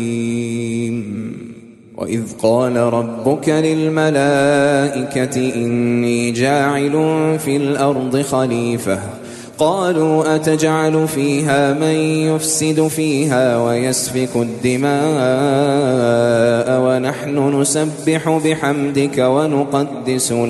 وإذ قال ربك للملائكة إني جاعل في الأرض خليفة قالوا أتجعل فيها من يفسد فيها ويسفك الدماء ونحن نسبح بحمدك ونقدس لك